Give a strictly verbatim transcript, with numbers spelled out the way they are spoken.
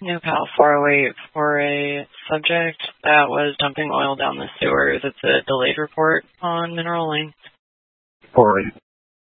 New Pal four oh eight for a subject that was dumping oil down the sewers. It's a delayed report on Mineral Link. four oh eight.